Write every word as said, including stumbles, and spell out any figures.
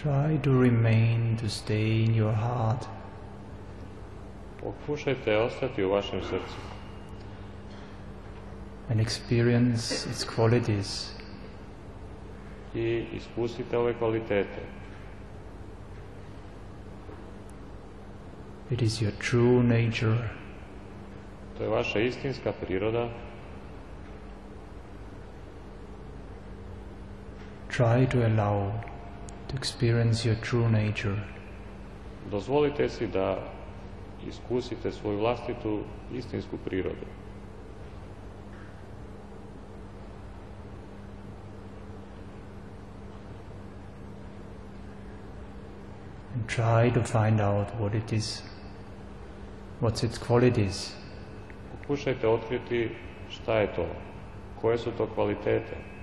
Try to remain, to stay in your heart. Pokušajte ostati u vašem srcu And experience its qualities. i iskusite ove kvalitete. It is your true nature. To je vaša istinska priroda. Try to allow to experience your true nature. Dozvolite si da iskusite svoju vlastitu istinsku prirodu. And try to find out what it is, what's its qualities. Pokušajte otkriti šta je to, koje su to kvalitete.